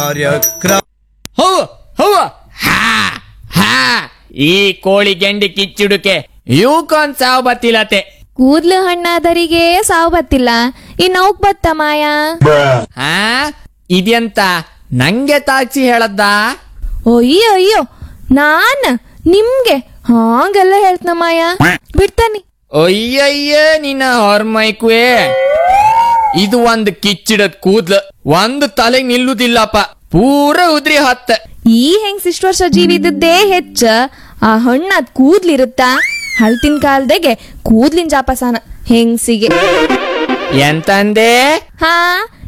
ಹೌವ ಹೌವ ಹಾ ಹಾ ಈ ಕೋಳಿ ಗೆಂಡಿ ಕಿಚ್ಚುಡುಕೆ ಇವಕ್ಕೊಂದ್ ಸಾವು ಬತ್ತಿಲತೆ. ಕೂದ್ಲು ಹಣ್ಣಾದರಿಗೆ ಸಾವು ಬತ್ತಿಲ್ಲ, ಇನ್ನೌಕ್ ಬತ್ತ ಮಾಯ. ಹಾ ಇದೆಂತ ನಂಗೆ ತಾಕ್ಸಿ ಹೇಳದ್ದ? ಅಯ್ಯೋ ಅಯ್ಯೋ, ನಾನ್ ನಿಮ್ಗೆ ಹಾಗೆಲ್ಲ ಹೇಳ್ತನ ಮಾಯ, ಬಿಡ್ತಾನಿ. ಅಯ್ಯಯ್ಯ ನಿನ್ನ ಹೊರ್ಮೈಕುವೆ, ಇದು ಒಂದ್ ಕಿಚ್ಚಿಡದ್ ಕೂದ್ಲು ಒಂದು ತಲೆಗ್ ನಿಲ್ಲುದಿಲ್ಲಪ್ಪ, ಪೂರ ಉದ್ರಿ ಹತ್ತ. ಈ ಹೆಂಗ್ ಇಷ್ಟು ವರ್ಷ ಜೀವಿ ಇದ್ದದ್ದೇ ಹೆಚ್ಚ, ಆ ಹಣ್ಣಾದ್ ಕೂದ್ಲಿರುತ್ತಾ? ಹಳ್ತಿನ ಕಾಲದಾಗೆ ಕೂದ್ಲಿನ ಜಾಪಸಾನ ಹೆಂಗ್ಸಿಗೆ. ಎಂತಂದೆ? ಹಾ